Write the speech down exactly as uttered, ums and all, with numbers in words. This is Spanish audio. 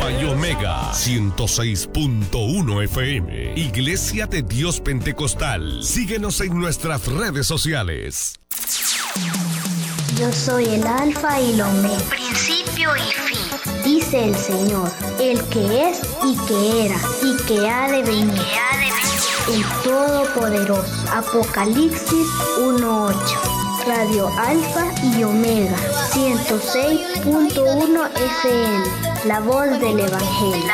Alfa y Omega, ciento seis punto uno F M. Iglesia de Dios Pentecostal. Síguenos en nuestras redes sociales. Yo soy el Alfa y el Omega, principio y fin, dice el Señor, el que es y que era y que ha de venir, el Todopoderoso. Apocalipsis uno ocho. Radio Alfa y Omega, ciento seis punto uno F M, la voz del Evangelio.